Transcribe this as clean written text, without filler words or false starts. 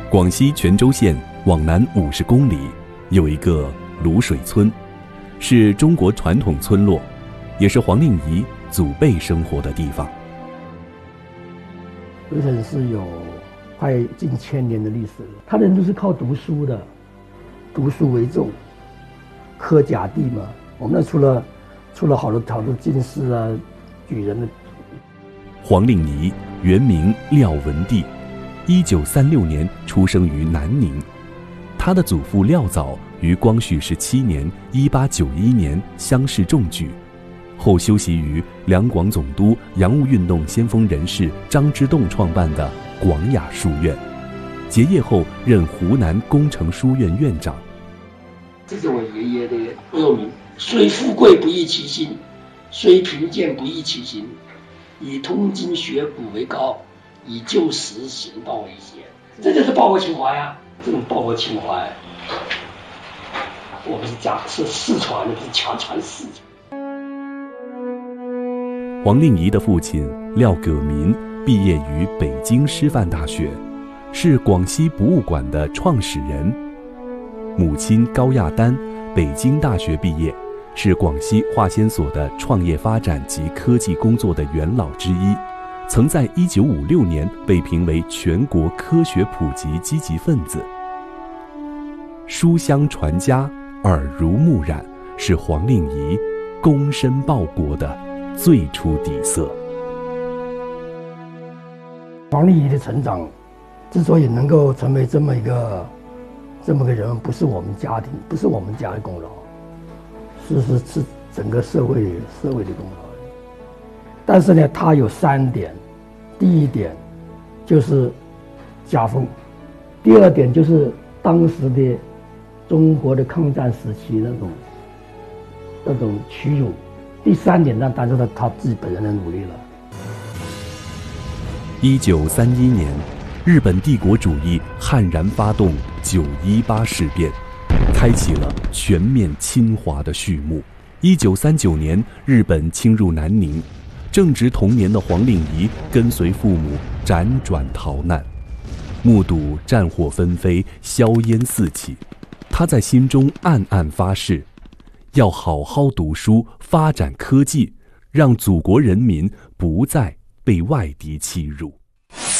广西全州县往南50公里有一个卤水村，是中国传统村落，也是黄令仪祖辈生活的地方。 潍城是有快近1000年的历史，他人都是靠读书的，读书为重，科甲第嘛。我们那出了好多进士啊、举人的。 黄令仪原名廖文帝，1936年出生于南宁。他的祖父廖藻于光绪17年1891年乡试中举，后修习于两广总督洋务运动先锋人士张之洞创办的广雅书院，结业后任湖南工程书院院长。 这是我爷爷的恶名：虽富贵不易其心，虽贫贱不易其心。以通经学古为高，以旧时行道为先。这就是报国情怀呀！这种报国情怀，我们是世传的，不是强传世。 黄令仪的父亲廖葛民毕业于北京师范大学，是广西博物馆的创始人。母亲高亚丹北京大学毕业，是广西化纤所的创业发展及科技工作的元老之一，曾在1956年被评为全国科学普及积极分子。书香传家，耳濡目染，是黄令仪躬身报国的最初底色。 黄令仪的成长之所以能够成为这么个人，不是我们家庭，不是我们家的功劳，是整个社会的功劳。但是呢，他有3点，第一点就是家风，第二点就是当时的中国的抗战时期那种屈辱，第3点当然是他自己本人的努力了。 1931年，日本帝国主义悍然发动918事变，开启了全面侵华的序幕。1939年，日本侵入南宁，正值童年的黄令仪跟随父母辗转逃难，目睹战火纷飞，硝烟四起，他在心中暗暗发誓，要好好读书，发展科技，让祖国人民不再被外敌欺辱。